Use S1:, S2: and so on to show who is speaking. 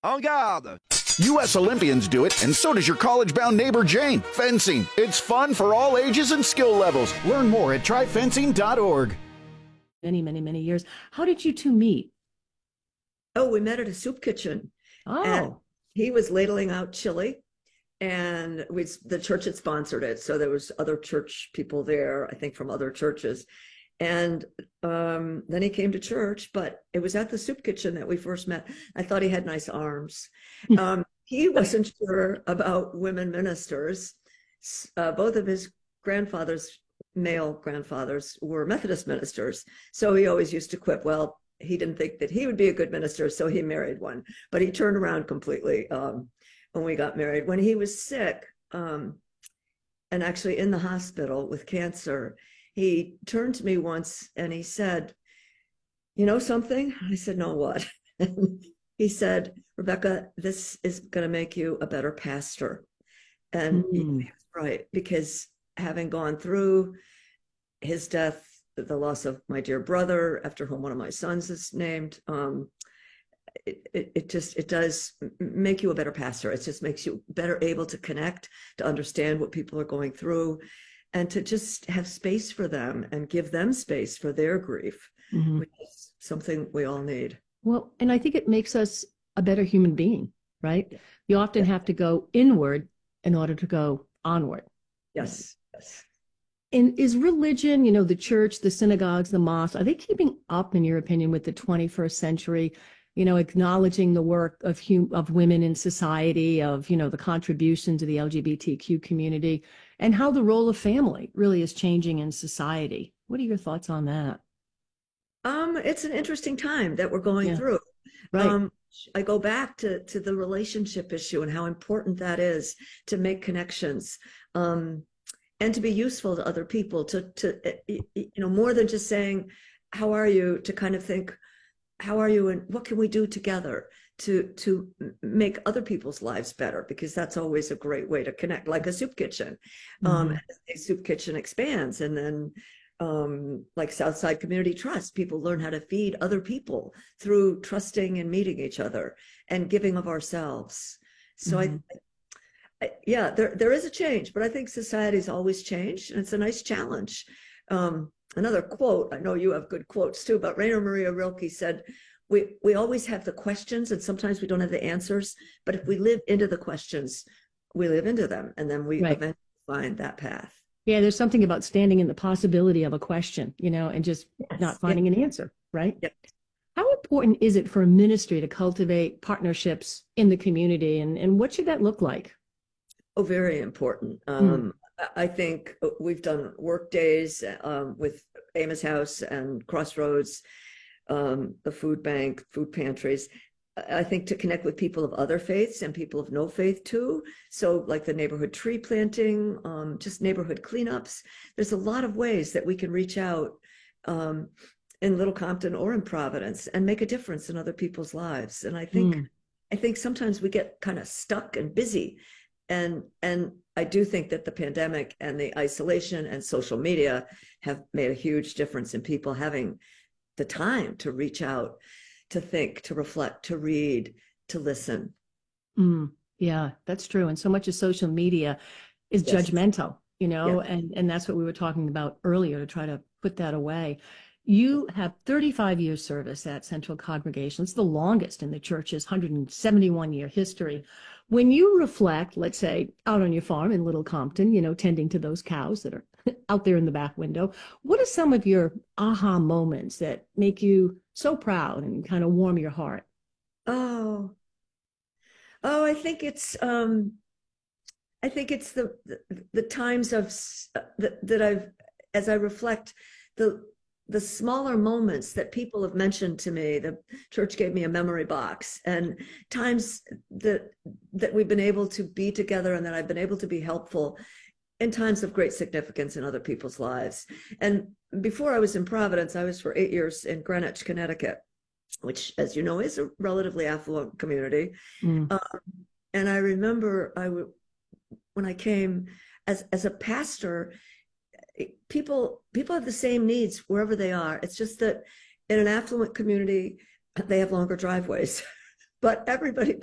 S1: En garde!
S2: U.S. Olympians do it, and so does your college-bound neighbor Jane. Fencing. It's fun for all ages and skill levels. Learn more at tryfencing.org.
S3: Many years. How did you two meet?
S4: Oh, we met at a soup kitchen. And
S3: Oh,
S4: he was ladling out chili, and the church had sponsored it. So there was other church people there, I think from other churches. And then he came to church, but it was at the soup kitchen that we first met. I thought he had nice arms. He wasn't sure about women ministers. Both of his grandfathers, male grandfathers, were Methodist ministers. So he always used to quip, well, he didn't think that he would be a good minister, so he married one. But he turned around completely when we got married. When he was sick and actually in the hospital with cancer, he turned to me once and he said, "You know something?" I said, "No, what?" He said, "Rebecca, this is going to make you a better pastor." And he was right, because having gone through his death, the loss of my dear brother, after whom one of my sons is named, it does make you a better pastor. It just makes you better able to connect, to understand what people are going through, and to just have space for them and give them space for their grief, which is something we all need.
S3: well, and I think it makes us a better human being, right? You often have to go inward in order to go onward.
S4: Yes.
S3: And is religion, the church, the synagogues, the mosques, are they keeping up, in your opinion, with the 21st century, acknowledging the work of women in society, of, the contribution to the LGBTQ community, and how the role of family really is changing in society? What are your thoughts on that?
S4: It's an interesting time that we're going through.
S3: Right.
S4: I go back to the relationship issue and how important that is to make connections. And to be useful to other people, to more than just saying, "How are you?" to kind of think, "How are you?" and what can we do together to make other people's lives better? Because that's always a great way to connect, like a soup kitchen. A soup kitchen expands, and then like Southside Community Trust, people learn how to feed other people through trusting and meeting each other and giving of ourselves. So there is a change, but I think society's always changed, and it's a nice challenge. Another quote, I know you have good quotes too, but Rainer Maria Rilke said, we always have the questions, and sometimes we don't have the answers, but if we live into the questions, we live into them, and then we eventually find that path.
S3: Yeah, there's something about standing in the possibility of a question, and just not finding an answer, right?
S4: Yep.
S3: How important is it for a ministry to cultivate partnerships in the community, and what should that look like?
S4: Oh, very important. I think we've done work days with Amos House and Crossroads, the food bank, food pantries. I think to connect with people of other faiths and people of no faith too. So like the neighborhood tree planting, just neighborhood cleanups. There's a lot of ways that we can reach out in Little Compton or in Providence and make a difference in other people's lives. And I think sometimes we get kind of stuck and busy. And I do think that the pandemic and the isolation and social media have made a huge difference in people having the time to reach out, to think, to reflect, to read, to listen.
S3: Yeah, that's true. And so much of social media is judgmental, and that's what we were talking about earlier, to try to put that away. You have 35 years service at Central Congregation. It's the longest in the church's 171-year history. When you reflect, let's say, out on your farm in Little Compton, tending to those cows that are out there in the back window, what are some of your aha moments that make you so proud and kind of warm your heart?
S4: Oh, I think it's the times that I've, as I reflect, the smaller moments that people have mentioned to me. The church gave me a memory box, and times that we've been able to be together and that I've been able to be helpful in times of great significance in other people's lives. And before I was in Providence, I was for 8 years in Greenwich, Connecticut, which, as you know, is a relatively affluent community. And I remember when I came as a pastor, people have the same needs wherever they are. It's just that in an affluent community, they have longer driveways, but everybody